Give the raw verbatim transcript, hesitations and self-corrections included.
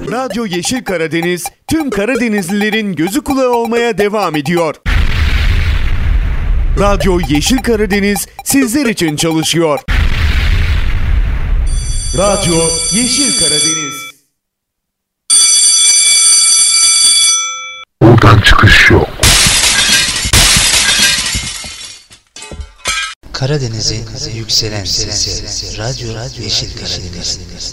Radyo Yeşil Karadeniz, tüm Karadenizlilerin gözü kulağı olmaya devam ediyor. Radyo Yeşil Karadeniz sizler için çalışıyor. Radyo Yeşil Karadeniz. Buradan çıkış yok. Karadeniz'in yükselen sesi, Radyo Yeşil Karadeniz.